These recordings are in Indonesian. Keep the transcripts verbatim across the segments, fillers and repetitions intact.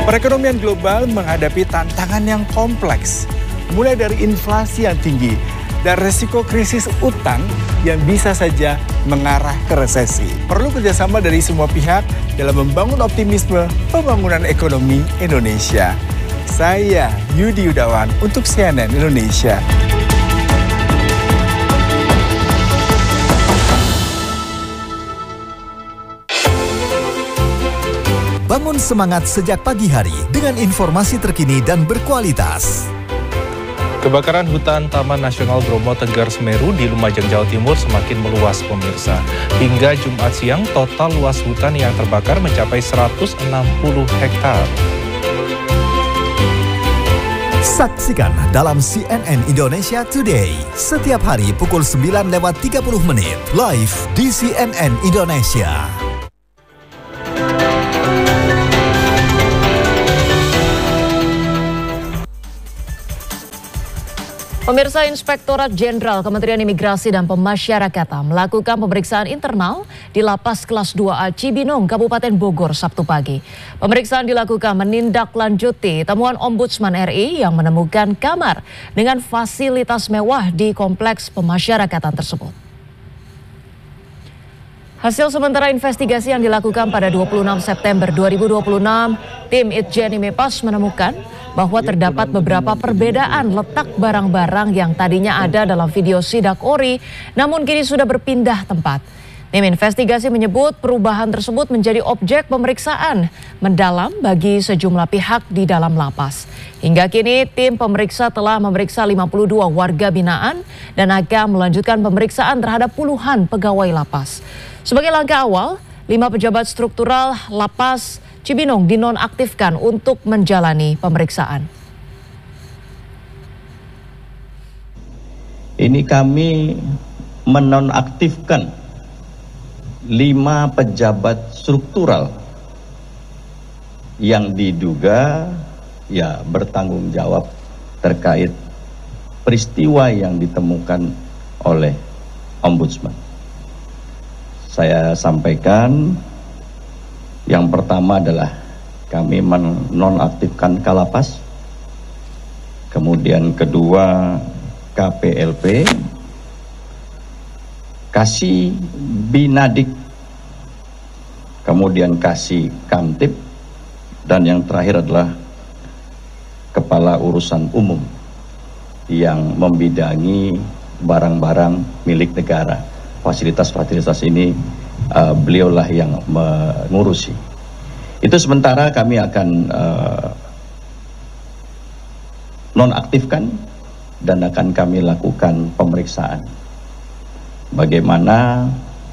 Perekonomian global menghadapi tantangan yang kompleks, mulai dari inflasi yang tinggi dan resiko krisis utang yang bisa saja mengarah ke resesi. Perlu kerjasama dari semua pihak dalam membangun optimisme pembangunan ekonomi Indonesia. Saya Yudi Yudawan untuk C N N Indonesia. Bangun semangat sejak pagi hari dengan informasi terkini dan berkualitas. Kebakaran hutan Taman Nasional Bromo Tengger Semeru di Lumajang, Jawa Timur semakin meluas pemirsa. Hingga Jumat siang, total luas hutan yang terbakar mencapai seratus enam puluh hektar. Saksikan dalam C N N Indonesia Today. Setiap hari pukul sembilan lewat tiga puluh menit. Live di C N N Indonesia. Pemirsa, Inspektorat Jenderal Kementerian Imigrasi dan Pemasyarakatan melakukan pemeriksaan internal di Lapas Kelas dua A Cibinong, Kabupaten Bogor, Sabtu pagi. Pemeriksaan dilakukan menindaklanjuti temuan Ombudsman R I yang menemukan kamar dengan fasilitas mewah di kompleks pemasyarakatan tersebut. Hasil sementara investigasi yang dilakukan pada dua puluh enam September dua ribu dua puluh enam, tim Itjen Imepas menemukan bahwa terdapat beberapa perbedaan letak barang-barang yang tadinya ada dalam video sidak ori, namun kini sudah berpindah tempat. Tim investigasi menyebut perubahan tersebut menjadi objek pemeriksaan mendalam bagi sejumlah pihak di dalam lapas. Hingga kini tim pemeriksa telah memeriksa lima puluh dua warga binaan dan akan melanjutkan pemeriksaan terhadap puluhan pegawai lapas. Sebagai langkah awal, lima pejabat struktural lapas Cibinong dinonaktifkan untuk menjalani pemeriksaan. Ini kami menonaktifkan lima pejabat struktural yang diduga ya bertanggung jawab terkait peristiwa yang ditemukan oleh Ombudsman. Saya sampaikan, yang pertama adalah kami menonaktifkan Kalapas, kemudian kedua K P L P, Kasih Binadik, kemudian Kasih Kamtib, dan yang terakhir adalah Kepala Urusan Umum yang membidangi barang-barang milik negara. Fasilitas-fasilitas ini uh, beliaulah yang mengurusi. Itu sementara kami akan uh, nonaktifkan dan akan kami lakukan pemeriksaan. Bagaimana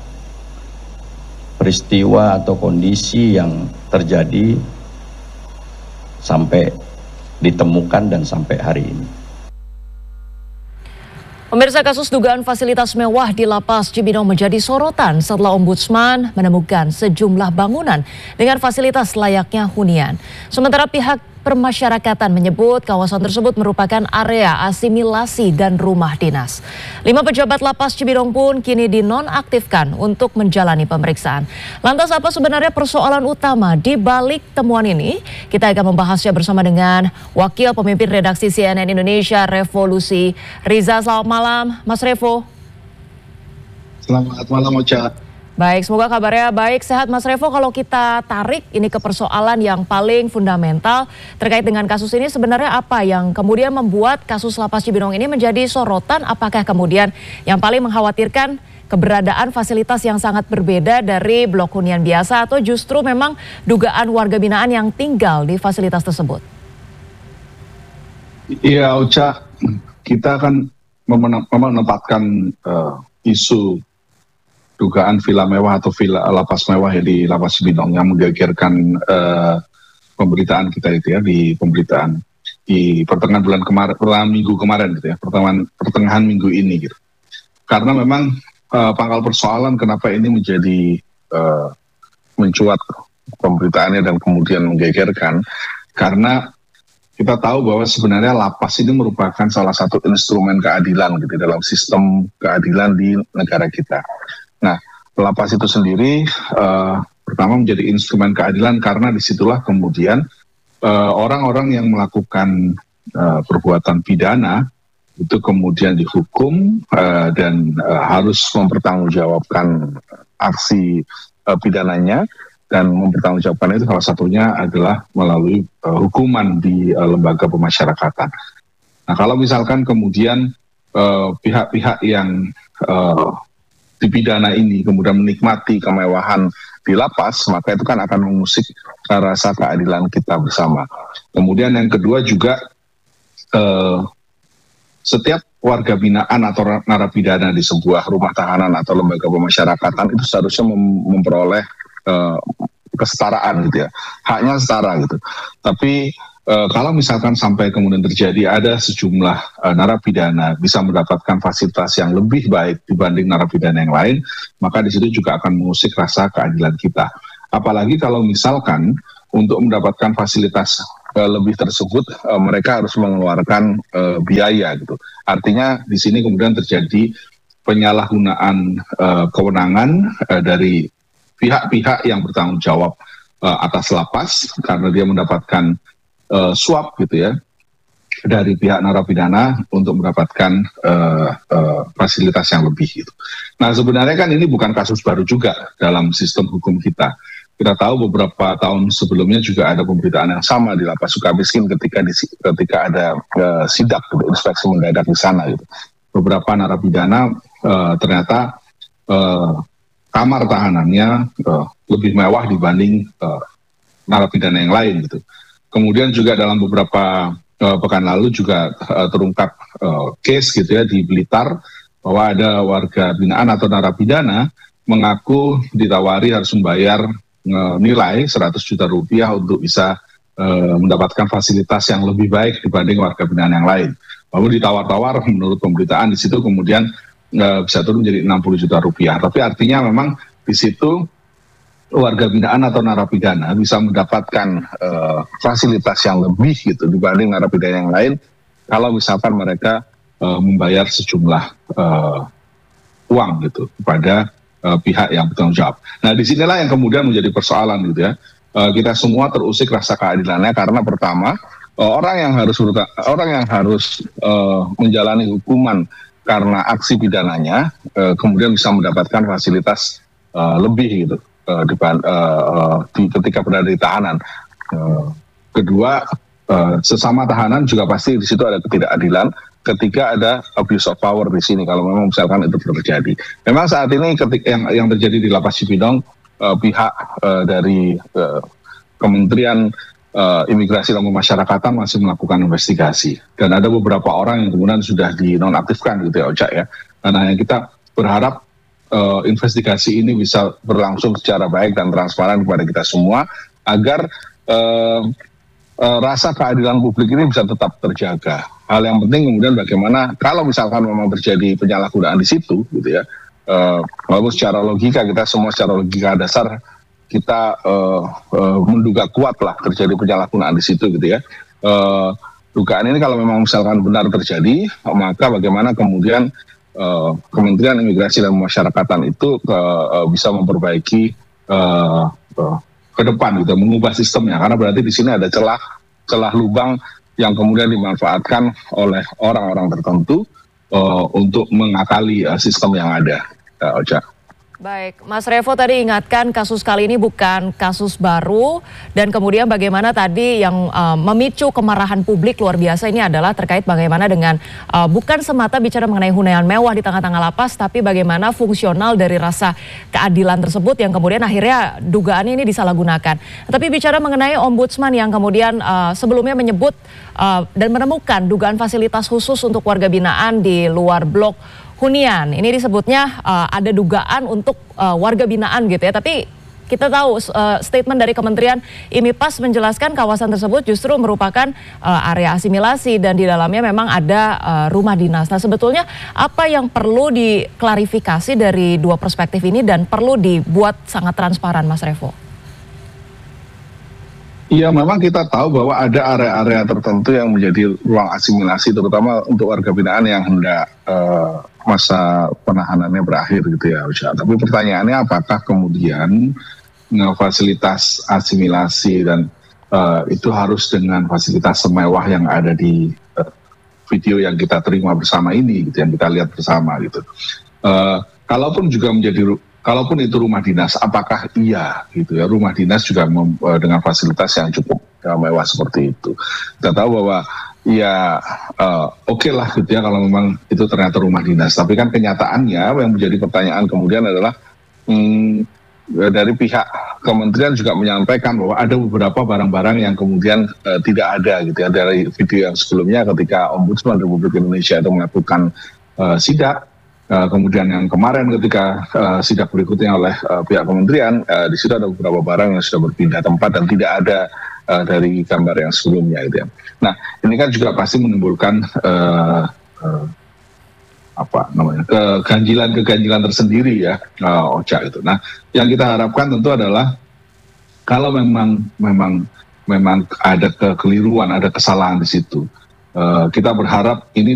peristiwa atau kondisi yang terjadi sampai ditemukan dan sampai hari ini. Pemirsa, kasus dugaan fasilitas mewah di Lapas Cibinong menjadi sorotan setelah Ombudsman menemukan sejumlah bangunan dengan fasilitas layaknya hunian. Sementara pihak permasyarakatan menyebut kawasan tersebut merupakan area asimilasi dan rumah dinas. Lima pejabat Lapas Cibinong pun kini dinonaktifkan untuk menjalani pemeriksaan. Lantas apa sebenarnya persoalan utama di balik temuan ini? Kita akan membahasnya bersama dengan Wakil Pemimpin Redaksi C N N Indonesia Revolusi Riza. Selamat malam, Mas Revo. Selamat malam, Ocha. Baik, semoga kabarnya baik. Sehat Mas Revo. Kalau kita tarik ini ke persoalan yang paling fundamental terkait dengan kasus ini, sebenarnya apa yang kemudian membuat kasus Lapas Cibinong ini menjadi sorotan? Apakah kemudian yang paling mengkhawatirkan keberadaan fasilitas yang sangat berbeda dari blok hunian biasa, atau justru memang dugaan warga binaan yang tinggal di fasilitas tersebut? Iya, Ocha, kita akan menempatkan uh, isu dugaan villa mewah atau villa lapas mewah ya di Lapas Cibinong yang menggegerkan uh, pemberitaan kita itu ya, di pemberitaan di pertengahan bulan kemarin, pertengahan minggu kemarin gitu ya, pertengahan pertengahan minggu ini gitu. Karena memang uh, pangkal persoalan kenapa ini menjadi uh, mencuat pemberitaannya dan kemudian menggegerkan, karena kita tahu bahwa sebenarnya lapas ini merupakan salah satu instrumen keadilan gitu dalam sistem keadilan di negara kita. Nah, lapas itu sendiri uh, pertama menjadi instrumen keadilan karena disitulah kemudian orang-orang uh, yang melakukan uh, perbuatan pidana itu kemudian dihukum uh, dan uh, harus mempertanggungjawabkan aksi uh, pidananya, dan mempertanggungjawabkan itu salah satunya adalah melalui uh, hukuman di uh, lembaga pemasyarakatan. Nah, kalau misalkan kemudian uh, pihak-pihak yang uh, dipidana ini kemudian menikmati kemewahan di lapas, maka itu kan akan mengusik rasa keadilan kita bersama. Kemudian yang kedua juga eh, setiap warga binaan atau narapidana di sebuah rumah tahanan atau lembaga pemasyarakatan itu seharusnya mem- memperoleh eh, kesetaraan gitu ya, haknya setara gitu. Tapi Uh, kalau misalkan sampai kemudian terjadi ada sejumlah uh, narapidana bisa mendapatkan fasilitas yang lebih baik dibanding narapidana yang lain, maka di situ juga akan mengusik rasa keadilan kita. Apalagi kalau misalkan untuk mendapatkan fasilitas uh, lebih tersebut uh, mereka harus mengeluarkan uh, biaya gitu. Artinya di sini kemudian terjadi penyalahgunaan uh, kewenangan uh, dari pihak-pihak yang bertanggung jawab uh, atas lapas karena dia mendapatkan Uh, suap gitu ya dari pihak narapidana untuk mendapatkan uh, uh, fasilitas yang lebih gitu. Nah, sebenarnya kan ini bukan kasus baru juga dalam sistem hukum kita. Kita tahu beberapa tahun sebelumnya juga ada pemberitaan yang sama di Lapas Sukamiskin ketika di, ketika ada uh, sidak gitu, inspeksi mendadak di sana gitu. Beberapa narapidana uh, ternyata uh, kamar tahanannya uh, lebih mewah dibanding uh, narapidana yang lain gitu. Kemudian juga dalam beberapa uh, pekan lalu juga uh, terungkap uh, case gitu ya di Blitar bahwa ada warga binaan atau narapidana mengaku ditawari harus membayar uh, nilai seratus juta rupiah untuk bisa uh, mendapatkan fasilitas yang lebih baik dibanding warga binaan yang lain. Lalu ditawar-tawar menurut pemberitaan di situ kemudian uh, bisa turun menjadi enam puluh juta rupiah. Tapi artinya memang di situ warga binaan atau narapidana bisa mendapatkan uh, fasilitas yang lebih gitu dibanding narapidana yang lain kalau misalkan mereka uh, membayar sejumlah uh, uang gitu kepada uh, pihak yang bertanggung jawab. Nah, disinilah yang kemudian menjadi persoalan gitu ya. Uh, kita semua terusik rasa keadilannya karena pertama uh, orang yang harus orang yang harus uh, menjalani hukuman karena aksi pidananya uh, kemudian bisa mendapatkan fasilitas uh, lebih gitu. Uh, di, uh, uh, di ketika berada di tahanan. Uh, kedua, uh, sesama tahanan juga pasti di situ ada ketidakadilan ketika ada abuse of power di sini kalau memang misalkan itu terjadi. Memang saat ini ketika yang yang terjadi di Lapas Cipinang uh, pihak uh, dari uh, Kementerian uh, Imigrasi dan Pemasyarakatan masih melakukan investigasi dan ada beberapa orang yang kemudian sudah dinonaktifkan gitu ya Oca ya. Karena yang kita berharap Uh, investigasi ini bisa berlangsung secara baik dan transparan kepada kita semua agar uh, uh, rasa keadilan publik ini bisa tetap terjaga. Hal yang penting kemudian bagaimana kalau misalkan memang terjadi penyalahgunaan di situ gitu ya, uh, walaupun secara logika kita semua secara logika dasar kita uh, uh, menduga kuat lah terjadi penyalahgunaan di situ gitu ya. Uh, dugaan ini kalau memang misalkan benar terjadi, maka bagaimana kemudian Uh, Kementerian Imigrasi dan Pemasyarakatan itu uh, uh, bisa memperbaiki uh, uh, ke depan gitu, mengubah sistemnya karena berarti di sini ada celah celah lubang yang kemudian dimanfaatkan oleh orang-orang tertentu uh, untuk mengakali uh, sistem yang ada. Uh, Oca. Baik, Mas Revo tadi ingatkan kasus kali ini bukan kasus baru dan kemudian bagaimana tadi yang uh, memicu kemarahan publik luar biasa ini adalah terkait bagaimana dengan uh, bukan semata bicara mengenai hunian mewah di tengah-tengah lapas tapi bagaimana fungsional dari rasa keadilan tersebut yang kemudian akhirnya dugaan ini disalahgunakan. Tapi bicara mengenai ombudsman yang kemudian uh, sebelumnya menyebut uh, dan menemukan dugaan fasilitas khusus untuk warga binaan di luar blok hunian. Ini disebutnya uh, ada dugaan untuk uh, warga binaan gitu ya. Tapi kita tahu uh, statement dari Kementerian IMIPAS menjelaskan kawasan tersebut justru merupakan uh, area asimilasi dan di dalamnya memang ada uh, rumah dinas. Nah, sebetulnya apa yang perlu diklarifikasi dari dua perspektif ini dan perlu dibuat sangat transparan, Mas Revo? Iya, memang kita tahu bahwa ada area-area tertentu yang menjadi ruang asimilasi, terutama untuk warga binaan yang hendak uh, masa penahanannya berakhir gitu ya, Usha. Tapi pertanyaannya apakah kemudian fasilitas asimilasi dan uh, itu harus dengan fasilitas semewah yang ada di uh, video yang kita terima bersama ini, gitu, yang kita lihat bersama gitu. Uh, kalaupun juga menjadi, kalaupun itu rumah dinas, apakah iya gitu ya, rumah dinas juga mem, uh, dengan fasilitas yang cukup uh, mewah seperti itu. Kita tahu bahwa ya uh, oke okay lah gitu ya kalau memang itu ternyata rumah dinas. Tapi kan kenyataannya yang menjadi pertanyaan kemudian adalah hmm, dari pihak kementerian juga menyampaikan bahwa ada beberapa barang-barang yang kemudian uh, tidak ada gitu ya dari video yang sebelumnya ketika Ombudsman Republik Indonesia itu melakukan uh, sidak. Uh, kemudian yang kemarin ketika uh, sidak berikutnya oleh uh, pihak kementerian, uh, di situ ada beberapa barang yang sudah berpindah tempat dan tidak ada uh, dari gambar yang sebelumnya gitu ya. Nah, ini kan juga pasti menimbulkan uh, uh, apa namanya keganjilan-keganjilan tersendiri ya, uh, Ocha itu. Nah, yang kita harapkan tentu adalah kalau memang memang memang ada kekeliruan, ada kesalahan di situ, uh, kita berharap ini